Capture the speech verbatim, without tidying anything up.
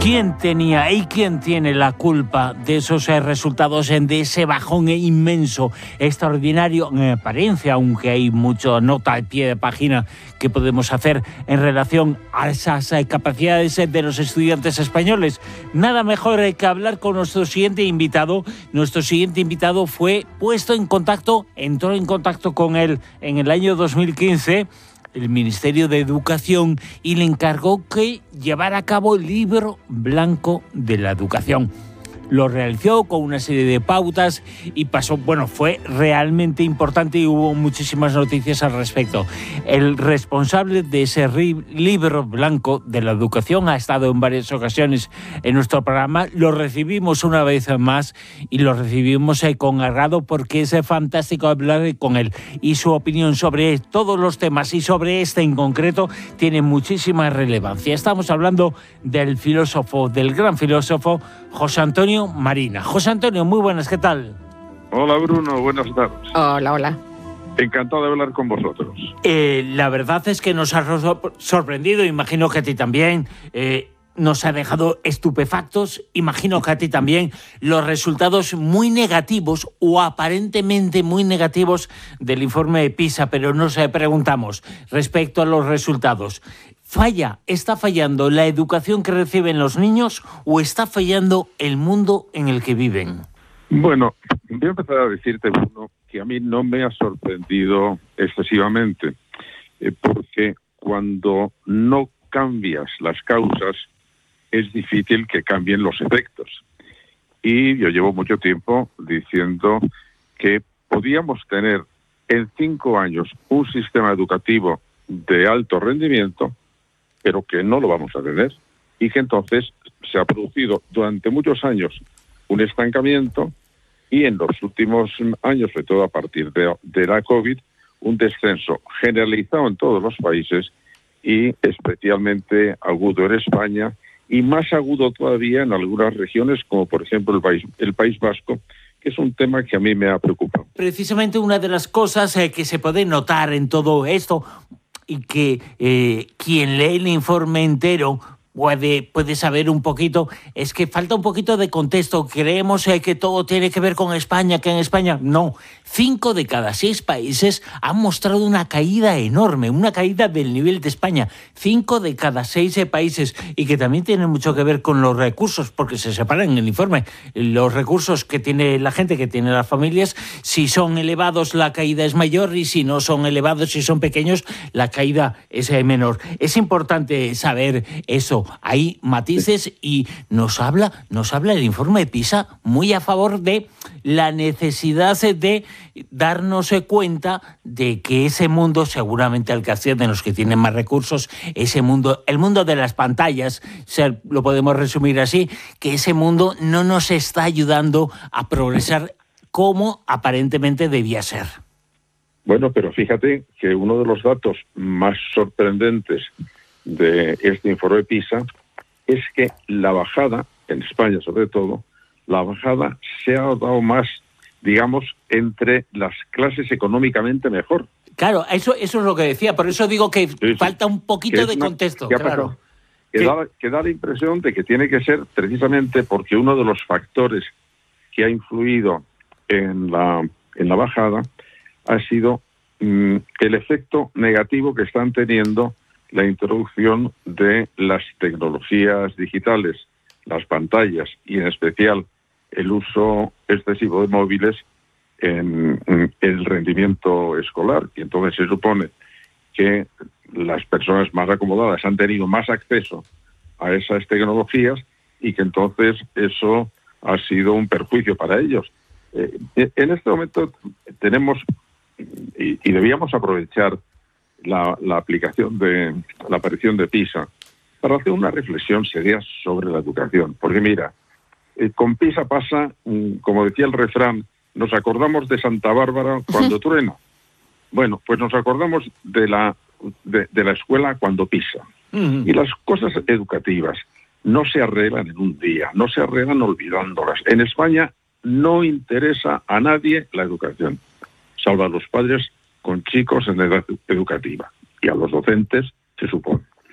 ¿Quién tenía y quién tiene la culpa de esos eh, resultados, de ese bajón inmenso, extraordinario en apariencia, aunque hay mucha nota al pie de página que podemos hacer en relación a esas eh, capacidades eh, de los estudiantes españoles? Nada mejor eh, que hablar con nuestro siguiente invitado. Nuestro siguiente invitado fue puesto en contacto, entró en contacto con él en el año dos mil quince, el Ministerio de Educación, y le encargó que llevara a cabo el libro blanco de la educación. Lo realizó con una serie de pautas y pasó, bueno, fue realmente importante y hubo muchísimas noticias al respecto. El responsable de ese libro blanco de la educación ha estado en varias ocasiones en nuestro programa. Lo recibimos una vez más y lo recibimos eh, con agrado, porque es fantástico hablar con él, y su opinión sobre todos los temas y sobre este en concreto tiene muchísima relevancia. Estamos hablando del filósofo, del gran filósofo José Antonio Marina. José Antonio, muy buenas, ¿qué tal? Hola Bruno, buenas tardes. Hola, hola. Encantado de hablar con vosotros. Eh, la verdad es que nos ha sorprendido, imagino que a ti también, eh, nos ha dejado estupefactos, imagino que a ti también, los resultados muy negativos o aparentemente muy negativos del informe de PISA, pero nos preguntamos respecto a los resultados. ¿Falla, está fallando la educación que reciben los niños o está fallando el mundo en el que viven? Bueno, voy a empezar a decirte, Bruno, que a mí no me ha sorprendido excesivamente, eh, porque cuando no cambias las causas, es difícil que cambien los efectos. Y yo llevo mucho tiempo diciendo que podíamos tener en cinco años un sistema educativo de alto rendimiento, pero que no lo vamos a tener, y que entonces se ha producido durante muchos años un estancamiento, y en los últimos años, sobre todo a partir de, de la COVID, un descenso generalizado en todos los países y especialmente agudo en España, y más agudo todavía en algunas regiones, como por ejemplo el País, el País Vasco, que es un tema que a mí me ha preocupado. Precisamente una de las cosas eh, que se puede notar en todo esto, y que eh, quien lee el informe entero puede, puede saber un poquito, es que falta un poquito de contexto. Creemos eh, que todo tiene que ver con España, que en España no. Cinco de cada seis países han mostrado una caída enorme, una caída del nivel de España. Cinco de cada seis eh, países, y que también tiene mucho que ver con los recursos, porque se separan en el informe los recursos que tiene la gente, que tiene las familias. Si son elevados, la caída es mayor, y si no son elevados, si son pequeños, la caída es eh, menor. Es importante saber eso. Hay matices, y nos habla, nos habla el informe de PISA muy a favor de la necesidad de darnos cuenta de que ese mundo, seguramente al que acceden los que tienen más recursos, ese mundo, el mundo de las pantallas, se, lo podemos resumir así, que ese mundo no nos está ayudando a progresar como aparentemente debía ser. Bueno, pero fíjate que uno de los datos más sorprendentes de este informe PISA es que la bajada, en España sobre todo, la bajada se ha dado más, digamos, entre las clases económicamente mejor. Claro, eso, eso es lo que decía, por eso digo que sí, falta un poquito de una, contexto, claro. Que, que, da, que da la impresión de que tiene que ser precisamente porque uno de los factores que ha influido en la, en la bajada ha sido mmm, el efecto negativo que están teniendo la introducción de las tecnologías digitales, las pantallas, y en especial el uso excesivo de móviles en, en el rendimiento escolar. Y entonces se supone que las personas más acomodadas han tenido más acceso a esas tecnologías, y que entonces eso ha sido un perjuicio para ellos. Eh, en este momento tenemos, y, y debíamos aprovechar La, la aplicación de la aparición de PISA para hacer una reflexión seria sobre la educación, porque mira, eh, con PISA pasa, mm, como decía el refrán, nos acordamos de Santa Bárbara cuando truena. Bueno, pues nos acordamos de la de, de la escuela cuando pisa. Uh-huh. Y las cosas educativas no se arreglan en un día, no se arreglan olvidándolas. En España no interesa a nadie la educación, salvo a los padres con chicos en edad educativa, y a los docentes, se supone.